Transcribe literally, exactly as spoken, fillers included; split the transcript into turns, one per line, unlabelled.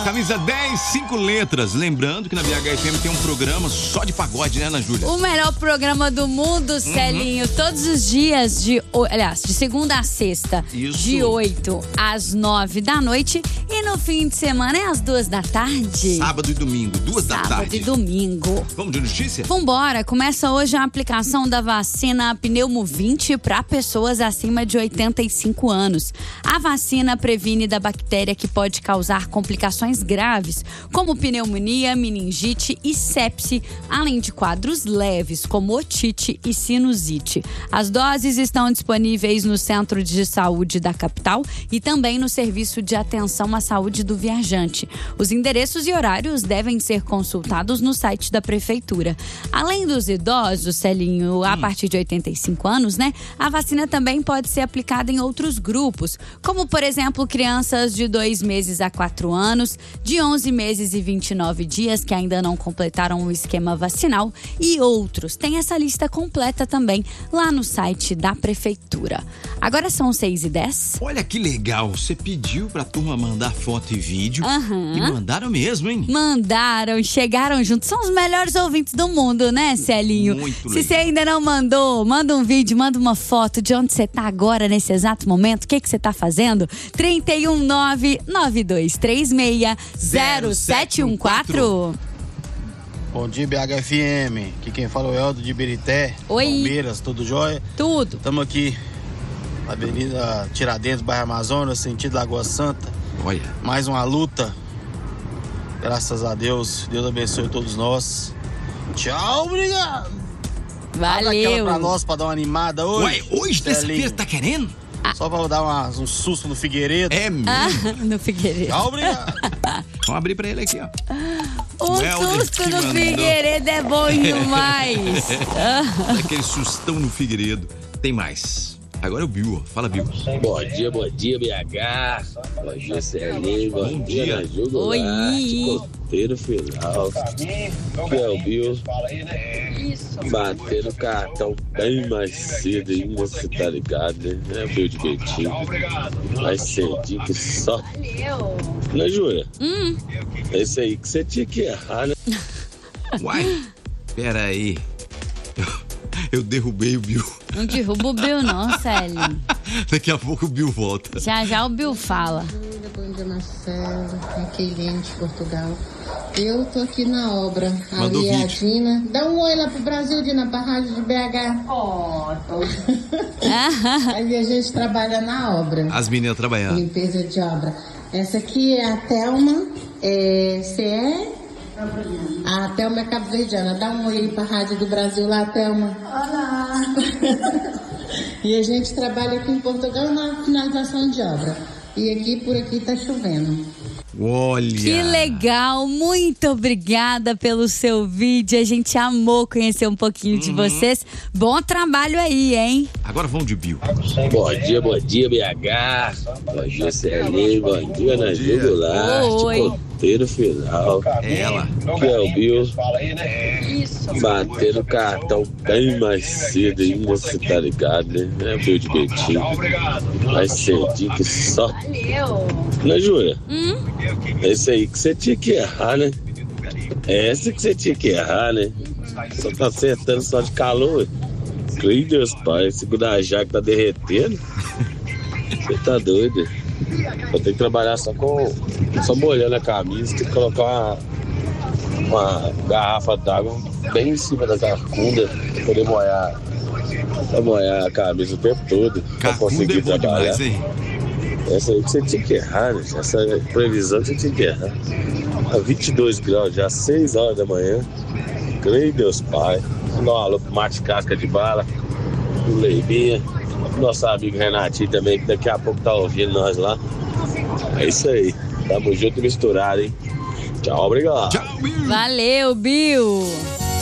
Camisa dez, cinco letras. Lembrando que na B H F M tem um programa só de pagode, né, Ana Júlia?
O melhor programa do mundo, Celinho. Uhum. Todos os dias, de, aliás, de segunda a sexta.
Isso.
De oito às nove da noite. E no fim de semana é às duas da tarde.
Sábado e domingo, duas da tarde.
Sábado e domingo.
Vamos de notícia?
Vambora. Começa hoje a aplicação da vacina Pneumo vinte para pessoas acima de oitenta e cinco anos. A vacina previne da bactéria que pode causar complicações graves, como pneumonia, meningite e sepse, além de quadros leves, como otite e sinusite. As doses estão disponíveis no Centro de Saúde da capital e também no Serviço de Atenção à Saúde do Viajante. Os endereços e horários devem ser consultados no site da Prefeitura. Além dos idosos, Celinho, a partir de oitenta e cinco anos, né? A vacina também pode ser aplicada em outros grupos, como, por exemplo, crianças de dois meses a quatro anos, de onze meses e vinte e nove dias que ainda não completaram o esquema vacinal e outros. Tem essa lista completa também lá no site da Prefeitura. Agora são seis e dez.
Olha que legal, você pediu pra turma mandar foto e vídeo.
Uhum.
E mandaram mesmo, hein?
Mandaram, chegaram juntos. São os melhores ouvintes do mundo, né, Celinho?
Muito
Se
legal.
você ainda não mandou, manda um vídeo, manda uma foto de onde você tá agora, nesse exato momento. O que que você tá fazendo? trinta e um, nove nove dois três seis, zero sete um quatro.
Bom dia, B H F M. Aqui quem fala é o Eldo de Birité.
Oi.
Palmeiras, tudo jóia?
Tudo.
Estamos aqui na Avenida Tiradentes, bairro Amazonas, sentido Lagoa Santa.
Olha.
Mais uma luta. Graças a Deus. Deus abençoe todos nós. Tchau, obrigado.
Valeu.
Fala aquela pra nós, pra dar uma animada hoje.
Ué, hoje, terça-feira, tá querendo?
Só pra dar uma, um susto no Figueiredo.
É mesmo?
Ah, no Figueiredo.
Tchau, obrigado.
Vamos abrir pra ele aqui, ó.
O
Helder
susto
que
no
mandou.
Figueiredo é bom demais.
Aquele sustão no Figueiredo. Tem mais. Agora é o Bill, ó. Fala, Bill.
Bom dia, bom dia, B H. Bom dia, Celinho. Bom,
Bom
dia,
dia.
Ana Júlia.
Oi.
Coteiro final. Que é o Bill. Batendo o cartão bem mais cedo aí, você tá ligado, né? É o Bill de Betinho. Mais cedinho que só. Né, Júlia?
Hum.
É isso aí que você tinha que errar, né?
Uai, pera aí. Eu, eu derrubei o Bill.
Não derruba o Bill não, Celinho.
Daqui a pouco o Bill volta.
Já já o Bill fala.
Bom dia, Marcelo. Aqui é Eliane de Portugal. Eu tô aqui na obra.
Mandou
Ali é a
vídeo.
Dina. Dá um oi lá pro Brasil, Dina, pra rádio de B H. Ó, tô. Aí a gente trabalha na obra.
As meninas trabalhando.
Limpeza de obra. Essa aqui é a Thelma. É, você é? A Thelma é cabo-verdiana. Dá um oi aí pra rádio do Brasil lá, Thelma. Olá. E a gente trabalha aqui em Portugal na finalização de obra. E aqui, por aqui, tá chovendo.
Olha.
Que legal, muito obrigada pelo seu vídeo. A gente amou conhecer um pouquinho de vocês. Bom trabalho aí, hein?
Agora vamos de Bill.
Bom dia, bom dia, B H. Bom dia, Celinho. Bom dia, Ana Júlia.
Oi.
Coteiro final.
É ela.
Que é o Bill. Batendo o cartão bem mais cedo aí, você tá ligado, né? É o Bill de Betinho. Mais cedinho que só. Né, Júlia?
Hum?
É isso aí que você tinha que errar, né? É essa que você tinha que errar, né? Só tá acertando só de calor. Meu Deus, pai, segura a jaca tá derretendo. Você tá doido? Eu tenho que trabalhar só com. Só molhando a camisa, tem que colocar uma, uma garrafa d'água bem em cima da carcunda pra poder molhar. Pra molhar a camisa o tempo todo. Pra
Carcunda
conseguir
é bom
trabalhar.
demais, hein?
Essa aí que você tinha que errar, né? Essa previsão que você tinha que errar. A vinte e dois graus, já seis horas da manhã. Creio Deus Pai. Dá um alô pro Mate Casca de Bala, pro Leivinha, pro nosso amigo Renatinho também, que daqui a pouco tá ouvindo nós lá. É isso aí. Tamo junto e misturado, hein? Tchau, obrigado.
Tchau, Bill.
Valeu, Bill.